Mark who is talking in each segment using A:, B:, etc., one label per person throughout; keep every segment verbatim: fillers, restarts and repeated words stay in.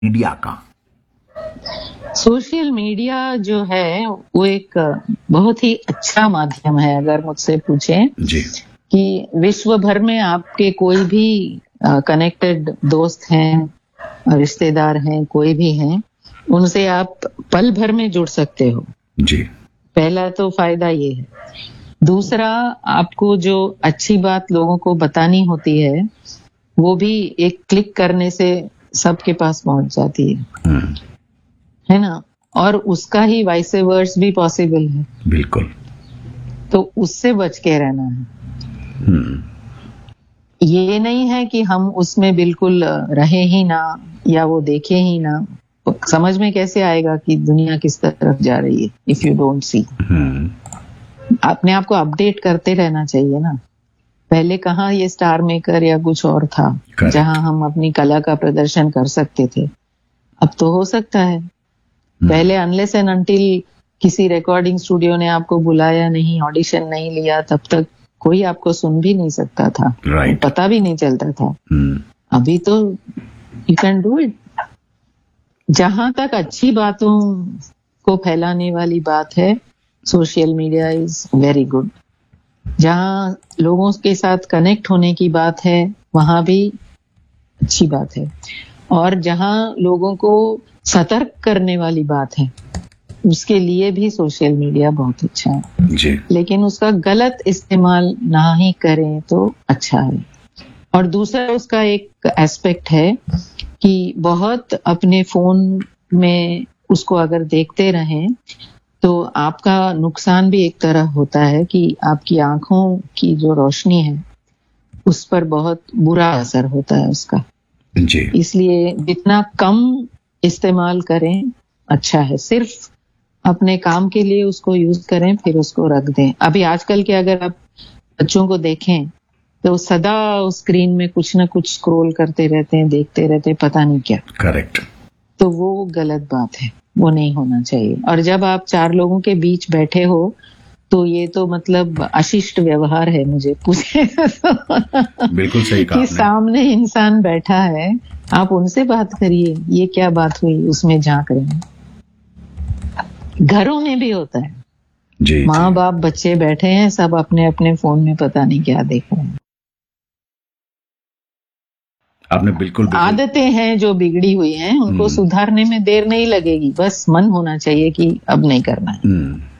A: Media का?
B: Social media जो है वो एक बहुत ही अच्छा माध्यम है, अगर मुझसे पूछें
A: जी
B: कि विश्व भर में आपके कोई भी कनेक्टेड दोस्त हैं, रिश्तेदार हैं, कोई भी हैं, उनसे आप पल भर में जुड़ सकते हो।
A: जी
B: पहला तो फायदा ये है। दूसरा, आपको जो अच्छी बात लोगों को बतानी होती है वो भी एक क्लिक करने से सबके पास पहुंच जाती है, है ना? और उसका ही वाइस वर्स भी पॉसिबल है।
A: बिल्कुल।
B: तो उससे बच के रहना है। ये नहीं है कि हम उसमें बिल्कुल रहे ही ना या वो देखे ही ना। तो समझ में कैसे आएगा कि दुनिया किस तरफ जा रही है इफ यू डोंट सी। अपने आप को अपडेट करते रहना चाहिए ना। पहले कहाँ ये स्टार मेकर या कुछ और था Correct. जहां हम अपनी कला का प्रदर्शन कर सकते थे। अब तो हो सकता है। hmm. पहले अनलेस एंड अनटिल किसी रिकॉर्डिंग स्टूडियो ने आपको बुलाया नहीं, ऑडिशन नहीं लिया, तब तक कोई आपको सुन भी नहीं सकता था। right. पता भी नहीं चलता था। hmm. अभी तो यू कैन डू इट। जहां तक अच्छी बातों को फैलाने वाली बात है, social media is very good. जहां लोगों के साथ कनेक्ट होने की बात है, वहां भी अच्छी बात है। और जहां लोगों को सतर्क करने वाली बात है, उसके लिए भी सोशल मीडिया बहुत अच्छा है जी। लेकिन उसका गलत इस्तेमाल ना ही करें तो अच्छा है। और दूसरा उसका एक एस्पेक्ट है कि बहुत अपने फोन में उसको अगर देखते रहें तो आपका नुकसान भी एक तरह होता है कि आपकी आंखों की जो रोशनी है उस पर बहुत बुरा असर होता है उसका जी। इसलिए जितना कम इस्तेमाल करें अच्छा है। सिर्फ अपने काम के लिए उसको यूज करें, फिर उसको रख दें। अभी आजकल के अगर आप बच्चों को देखें तो सदा उस स्क्रीन में कुछ ना कुछ स्क्रॉल करते रहते हैं, देखते रहते हैं, पता नहीं क्या। करेक्ट। तो वो गलत बात है, वो नहीं होना चाहिए। और जब आप चार लोगों के बीच बैठे हो तो ये तो मतलब अशिष्ट व्यवहार है, मुझे पूछे बिल्कुल सही कहा कि सामने इंसान बैठा है, आप उनसे बात करिए। ये क्या बात हुई उसमें झांक रहे हैं। घरों में भी होता है जी, माँ बाप बच्चे बैठे हैं, सब अपने अपने फोन में पता नहीं क्या देख रहे हैं।
A: आपने बिल्कुल, बिल्कुल
B: आदतें हैं जो बिगड़ी हुई हैं, उनको सुधारने में देर नहीं लगेगी, बस मन होना चाहिए कि अब नहीं करना है।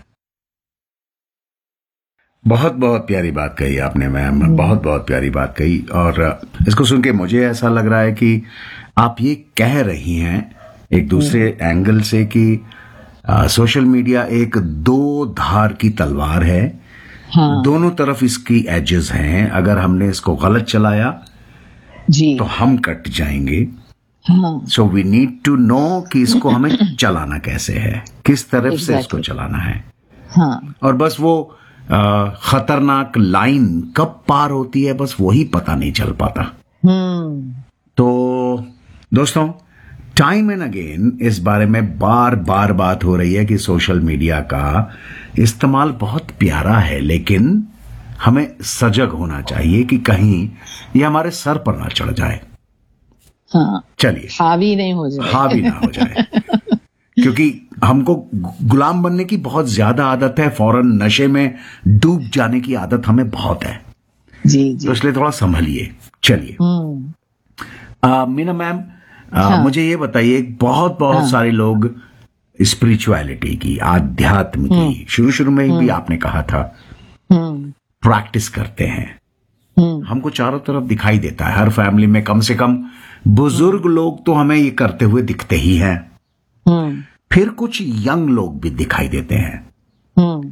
A: बहुत बहुत प्यारी बात कही आपने मैम, बहुत बहुत प्यारी बात कही। और इसको सुन के मुझे ऐसा लग रहा है कि आप ये कह रही हैं एक दूसरे एंगल से कि आ, सोशल मीडिया एक दो धार की तलवार है। हाँ। दोनों तरफ इसकी एजेस हैं। अगर हमने इसको गलत चलाया जी तो हम कट जाएंगे। So we need to know कि इसको हमें चलाना कैसे है, किस तरफ exactly. से इसको चलाना है। हाँ. और बस वो आ, खतरनाक लाइन कब पार होती है, बस वही पता नहीं चल पाता। तो दोस्तों, टाइम एंड अगेन इस बारे में बार बार बात हो रही है कि सोशल मीडिया का इस्तेमाल बहुत प्यारा है, लेकिन हमें सजग होना चाहिए कि कहीं ये हमारे सर पर ना चढ़ जाए।
B: हाँ,
A: चलिए,
B: हावी नहीं हो जाए,
A: हावी ना हो जाए क्योंकि हमको गुलाम बनने की बहुत ज्यादा आदत है, फौरन नशे में डूब जाने की आदत हमें बहुत है
B: जी, जी।
A: तो इसलिए थोड़ा संभलिए। चलिए मीना मैम, हाँ। मुझे ये बताइए, बहुत बहुत हाँ। सारे लोग स्पिरिचुअलिटी की, आध्यात्म की, शुरू शुरू में भी आपने कहा था प्रैक्टिस करते हैं। हमको चारों तरफ दिखाई देता है, हर फैमिली में कम से कम बुजुर्ग लोग तो हमें ये करते हुए दिखते ही हैं। फिर कुछ यंग लोग भी दिखाई देते हैं।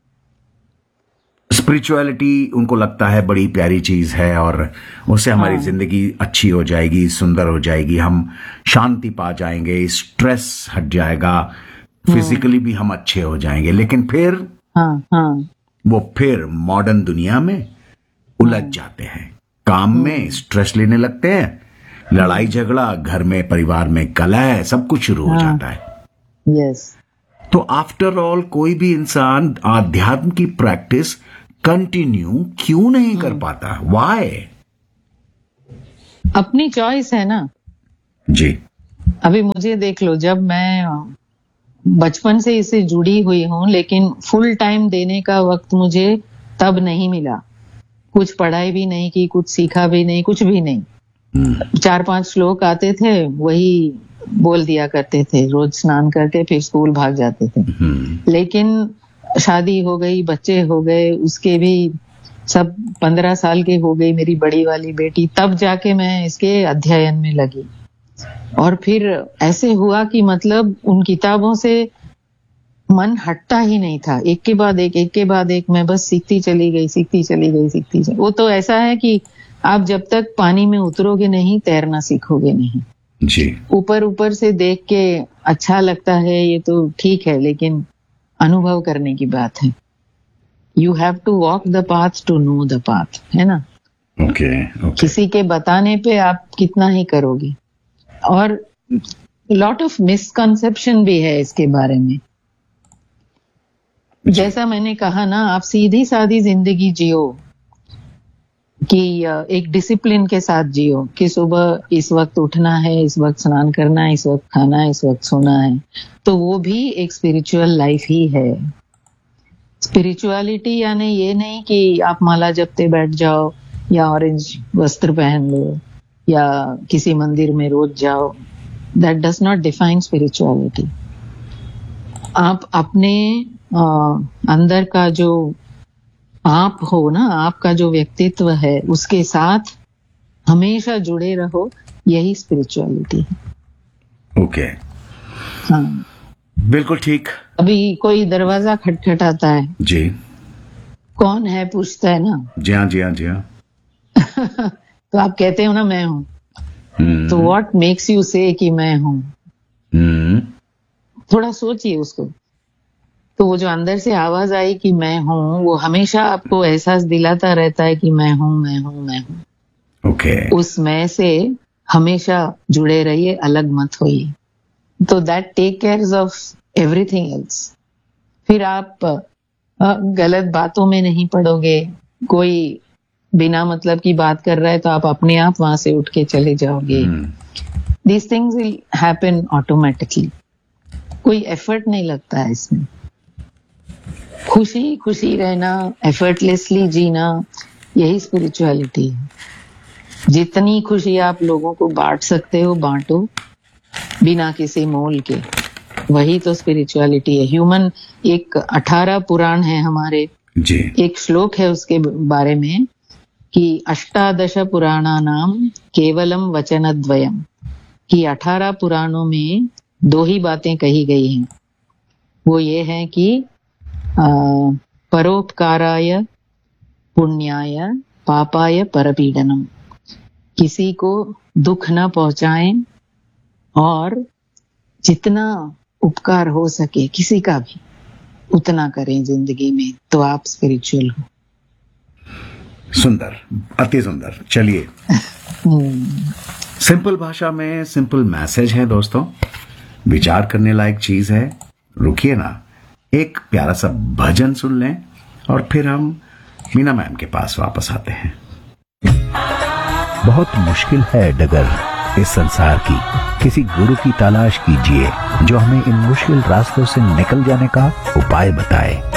A: स्पिरिचुअलिटी उनको लगता है बड़ी प्यारी चीज है और उससे हमारी हाँ। जिंदगी अच्छी हो जाएगी, सुंदर हो जाएगी, हम शांति पा जाएंगे, स्ट्रेस हट जाएगा, फिजिकली भी हम अच्छे हो जाएंगे। लेकिन फिर
B: हाँ, हाँ।
A: वो फिर मॉडर्न दुनिया में उलझ जाते हैं, काम में स्ट्रेस लेने लगते हैं, लड़ाई झगड़ा, घर में परिवार में कलह, सब कुछ शुरू हो जाता है।
B: यस।
A: तो आफ्टर ऑल कोई भी इंसान आध्यात्म की प्रैक्टिस कंटिन्यू क्यों नहीं कर पाता? व्हाई?
B: अपनी चॉइस है ना
A: जी।
B: अभी मुझे देख लो, जब मैं बचपन से इससे जुड़ी हुई हूँ, लेकिन फुल टाइम देने का वक्त मुझे तब नहीं मिला। कुछ पढ़ाई भी नहीं की, कुछ सीखा भी नहीं, कुछ भी नहीं। चार पांच श्लोक आते थे, वही बोल दिया करते थे, रोज स्नान करके फिर स्कूल भाग जाते थे। लेकिन शादी हो गई, बच्चे हो गए, उसके भी सब पंद्रह साल के हो गई मेरी बड़ी वाली बेटी, तब जाके मैं इसके अध्ययन में लगी। और फिर ऐसे हुआ कि मतलब उन किताबों से मन हटता ही नहीं था, एक के बाद एक एक के बाद एक मैं बस सीखती चली गई सीखती चली गई सीखती चली। वो तो ऐसा है कि आप जब तक पानी में उतरोगे नहीं, तैरना सीखोगे नहीं
A: जी।
B: ऊपर ऊपर से देख के अच्छा लगता है, ये तो ठीक है, लेकिन अनुभव करने की बात है। You have to walk the path to know the path, है ना।
A: Okay okay.
B: किसी के बताने पे आप कितना ही करोगे। और लॉट ऑफ मिसकंसेप्शन भी है इसके बारे में। जैसा मैंने कहा ना, आप सीधी सादी जिंदगी जियो कि एक डिसिप्लिन के साथ जियो कि सुबह इस वक्त उठना है, इस वक्त स्नान करना है, इस वक्त खाना है, इस वक्त सोना है, तो वो भी एक स्पिरिचुअल लाइफ ही है। स्पिरिचुअलिटी यानी ये नहीं कि आप माला जपते बैठ जाओ या ऑरेंज वस्त्र पहन लो या किसी मंदिर में रोज जाओ। That does not define spirituality. आप अपने आ, अंदर का जो आप हो ना, आपका जो व्यक्तित्व है, उसके साथ हमेशा जुड़े रहो, यही स्पिरिचुअलिटी है।
A: ओके।
B: हाँ,
A: बिल्कुल ठीक।
B: अभी कोई दरवाजा खटखटाता है
A: जी,
B: कौन है पूछता है ना।
A: जी हाँ जी हाँ जी हाँ।
B: तो आप कहते हो ना मैं हूं, तो व्हाट मेक्स यू से कि मैं हूं?
A: हम्म।
B: थोड़ा सोचिए उसको। तो वो जो अंदर से आवाज आई कि मैं हूं, वो हमेशा आपको एहसास दिलाता रहता है कि मैं हूं मैं हूं मैं हूं।
A: ओके।
B: उस मैं से हमेशा जुड़े रहिए, अलग मत होइए। तो that take care of everything else. फिर आप गलत बातों में नहीं पड़ोगे। कोई बिना मतलब की बात कर रहा है तो आप अपने आप वहां से उठ के चले जाओगे। These things will happen automatically. कोई एफर्ट नहीं लगता है इसमें। खुशी खुशी रहना, एफर्टलेसली जीना, यही स्पिरिचुअलिटी है। जितनी खुशी आप लोगों को बांट सकते हो बांटो, बिना किसी मोल के। वही तो स्पिरिचुअलिटी है। ह्यूमन एक अठारह पुराण है हमारे
A: जी।
B: एक श्लोक है उसके बारे में कि अष्टादश पुराणानाम केवलम वचनद्वयम, कि अठारह पुराणों में दो ही बातें कही गई हैं। वो ये है कि आ, परोपकाराय पुण्याय पापाय परपीडनम, किसी को दुख न पहुंचाएं और जितना उपकार हो सके किसी का भी उतना करें जिंदगी में, तो आप स्पिरिचुअल हो।
A: सुंदर, अति सुंदर। चलिए, सिंपल भाषा में सिंपल मैसेज है दोस्तों, विचार करने लायक चीज है। रुकिए ना, एक प्यारा सा भजन सुन लें और फिर हम मीना मैम के पास वापस आते हैं।
C: बहुत मुश्किल है डगर इस संसार की, किसी गुरु की तलाश कीजिए जो हमें इन मुश्किल रास्तों से निकल जाने का उपाय बताए।